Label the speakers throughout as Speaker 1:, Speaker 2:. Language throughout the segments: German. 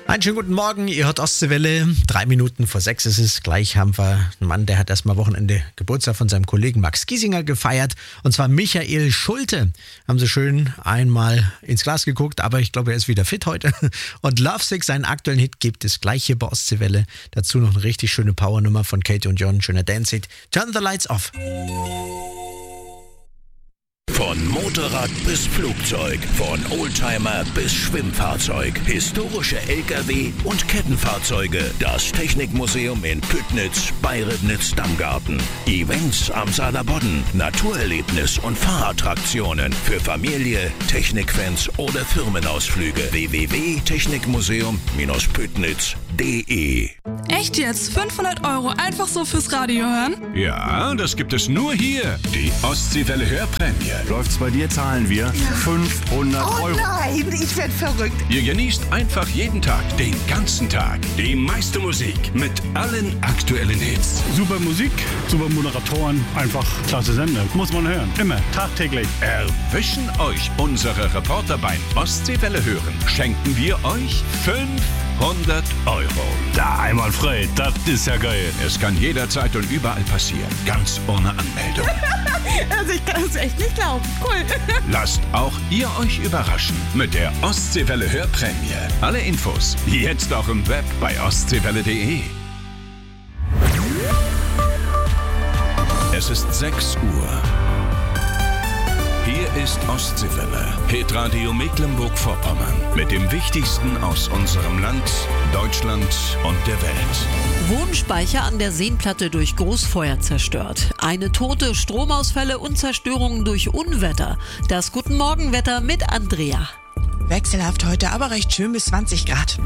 Speaker 1: Einen schönen guten Morgen, ihr hört Ostseewelle. 3 Minuten vor 6 ist es. Gleich haben wir einen Mann, der hat erstmal Wochenende Geburtstag von seinem Kollegen Max Giesinger gefeiert. Und zwar Michael Schulte. Haben sie schön einmal ins Glas geguckt, aber ich glaube, er ist wieder fit heute. Und Lovesick, seinen aktuellen Hit, gibt es gleich hier bei Ostseewelle. Dazu noch eine richtig schöne Powernummer von Katie und John. Schöner Dance-Hit. Turn the Lights Off.
Speaker 2: Von Motorrad bis Flugzeug, von Oldtimer bis Schwimmfahrzeug, historische LKW und Kettenfahrzeuge. Das Technikmuseum in Püttnitz bei Ribnitz-Damgarten. Events am Saarlandbodden, Naturerlebnis und Fahrattraktionen für Familie, Technikfans oder Firmenausflüge. www.technikmuseum-püttnitz.de.
Speaker 3: Echt jetzt? 500 € einfach so fürs Radio hören?
Speaker 4: Ja, das gibt es nur hier. Die Ostseewelle Hörprämie.
Speaker 5: Läuft's bei dir, zahlen wir 500 €.
Speaker 6: Oh nein, ich werd verrückt.
Speaker 4: Ihr genießt einfach jeden Tag, den ganzen Tag, die meiste Musik mit allen aktuellen Hits.
Speaker 5: Super Musik, super Moderatoren, einfach klasse Sender. Muss man hören, immer, tagtäglich.
Speaker 4: Erwischen euch unsere Reporter beim Ostseewelle hören. Schenken wir euch 500 €.
Speaker 5: Da einwandfrei, das ist ja geil.
Speaker 4: Es kann jederzeit und überall passieren, ganz ohne Anmeldung.
Speaker 6: Also ich kann es echt nicht glauben. Cool.
Speaker 4: Lasst auch ihr euch überraschen mit der Ostseewelle Hörprämie. Alle Infos jetzt auch im Web bei ostseewelle.de. Es ist 6 Uhr. Hier ist Ostseewelle, Hitradio Mecklenburg-Vorpommern. Mit dem Wichtigsten aus unserem Land, Deutschland und der Welt.
Speaker 7: Wohnspeicher an der Seenplatte durch Großfeuer zerstört. Eine Tote, Stromausfälle und Zerstörungen durch Unwetter. Das Guten Morgen-Wetter mit Andrea.
Speaker 6: Wechselhaft heute, aber recht schön bis 20 Grad.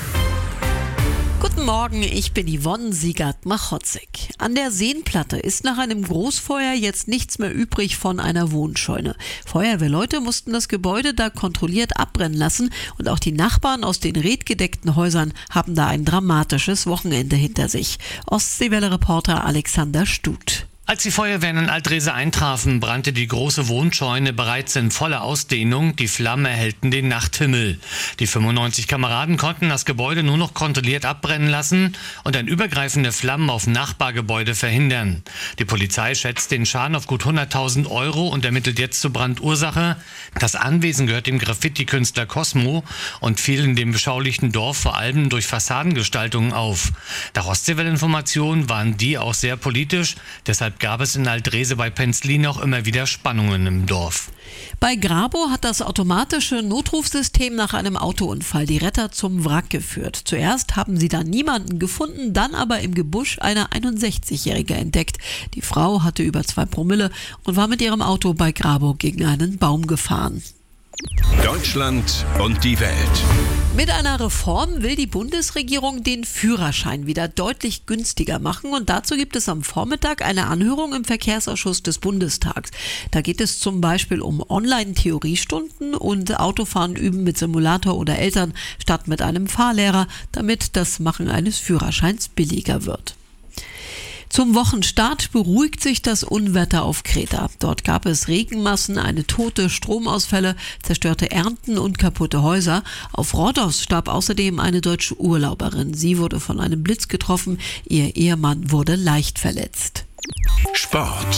Speaker 7: Guten Morgen, ich bin Yvonne Siegert-Machotzig. An der Seenplatte ist nach einem Großfeuer jetzt nichts mehr übrig von einer Wohnscheune. Feuerwehrleute mussten das Gebäude da kontrolliert abbrennen lassen und auch die Nachbarn aus den redgedeckten Häusern haben da ein dramatisches Wochenende hinter sich. Ostseewelle-Reporter Alexander Stut.
Speaker 8: Als die Feuerwehren in Altrese eintrafen, brannte die große Wohnscheune bereits in voller Ausdehnung. Die Flammen erhellten den Nachthimmel. Die 95 Kameraden konnten das Gebäude nur noch kontrolliert abbrennen lassen und ein Übergreifen der Flammen auf Nachbargebäude verhindern. Die Polizei schätzt den Schaden auf gut 100.000 € und ermittelt jetzt zur Brandursache. Das Anwesen gehört dem Graffiti-Künstler Cosmo und fiel in dem beschaulichten Dorf vor allem durch Fassadengestaltungen auf. Nach Ostseewelle-Informationen waren die auch sehr politisch, deshalb gab es in Altrese bei Penzlin auch immer wieder Spannungen im Dorf.
Speaker 7: Bei Grabow hat das automatische Notrufsystem nach einem Autounfall die Retter zum Wrack geführt. Zuerst haben sie da niemanden gefunden, dann aber im Gebüsch eine 61-Jährige entdeckt. Die Frau hatte über 2 Promille und war mit ihrem Auto bei Grabow gegen einen Baum gefahren.
Speaker 4: Deutschland und die Welt.
Speaker 7: Mit einer Reform will die Bundesregierung den Führerschein wieder deutlich günstiger machen und dazu gibt es am Vormittag eine Anhörung im Verkehrsausschuss des Bundestags. Da geht es zum Beispiel um Online-Theoriestunden und Autofahren üben mit Simulator oder Eltern statt mit einem Fahrlehrer, damit das Machen eines Führerscheins billiger wird. Zum Wochenstart beruhigt sich das Unwetter auf Kreta. Dort gab es Regenmassen, eine Tote, Stromausfälle, zerstörte Ernten und kaputte Häuser. Auf Rhodos starb außerdem eine deutsche Urlauberin. Sie wurde von einem Blitz getroffen. Ihr Ehemann wurde leicht verletzt.
Speaker 4: Sport.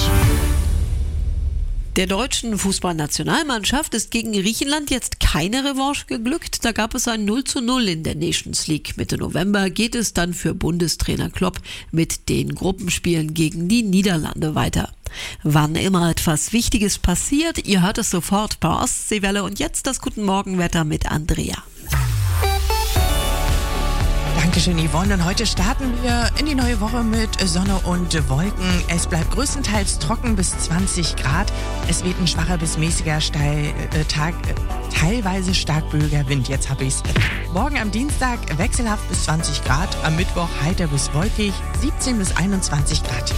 Speaker 7: Der deutschen Fußballnationalmannschaft ist gegen Griechenland jetzt keine Revanche geglückt. Da gab es ein 0:0 in der Nations League. Mitte November geht es dann für Bundestrainer Klopp mit den Gruppenspielen gegen die Niederlande weiter. Wann immer etwas Wichtiges passiert, ihr hört es sofort bei Ostseewelle und jetzt das Guten Morgen-Wetter mit Andrea.
Speaker 6: Dankeschön, Yvonne. Und heute starten wir in die neue Woche mit Sonne und Wolken. Es bleibt größtenteils trocken bis 20 Grad. Es weht ein schwacher bis mäßiger teilweise stark böiger Wind. Jetzt habe ich's. Morgen am Dienstag wechselhaft bis 20 Grad. Am Mittwoch heiter bis wolkig, 17 bis 21 Grad.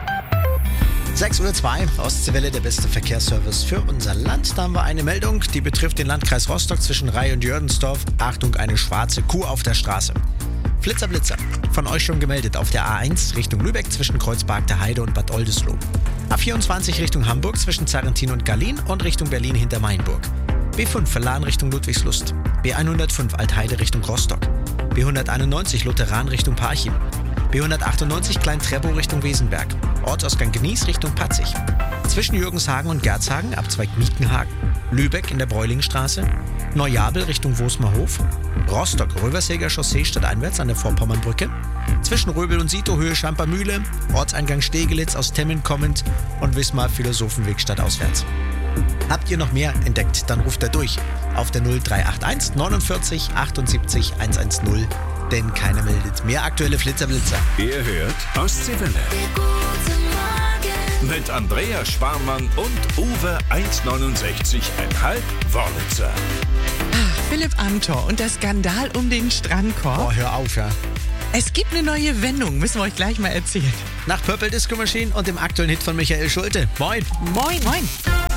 Speaker 1: 6:02 Uhr, Ostseewelle, der beste Verkehrsservice für unser Land. Da haben wir eine Meldung, die betrifft den Landkreis Rostock zwischen Ray und Jördensdorf. Achtung, eine schwarze Kuh auf der Straße. Flitzer, Blitzer. Von euch schon gemeldet auf der A1 Richtung Lübeck zwischen Kreuzberg der Heide und Bad Oldesloe. A24 Richtung Hamburg zwischen Zarrentin und Gallien und Richtung Berlin hinter Mainburg. B5 Verladen Richtung Ludwigslust. B105 Altheide Richtung Rostock. B191 Lutheran Richtung Parchim. B198 Klein-Treppow Richtung Wesenberg. Ortsausgang Gnies Richtung Patzig. Zwischen Jürgenshagen und Gerzhagen, Abzweig Miekenhagen. Lübeck in der Bräulingstraße. Neujabel Richtung Wosmerhof. Rostock-Röversäger Chaussee stadteinwärts an der Vorpommernbrücke. Zwischen Röbel und Sito Höhe Schampermühle. Ortseingang Stegelitz aus Temmen kommend und Wismar Philosophenweg stadtauswärts. Habt ihr noch mehr entdeckt, dann ruft er durch auf der 0381 49 78 110, denn keiner meldet. Mehr aktuelle Flitzer-Blitzer.
Speaker 2: Ihr hört Ostseewelle. Mit Andrea Sparmann und Uwe 1,69,5 Wörlitzer.
Speaker 6: Philipp Amthor und der Skandal um den Strandkorb.
Speaker 1: Oh, hör auf, ja.
Speaker 6: Es gibt eine neue Wendung, müssen wir euch gleich mal erzählen.
Speaker 1: Nach Purple Disco Machine und dem aktuellen Hit von Michael Schulte. Moin.
Speaker 6: Moin. Moin.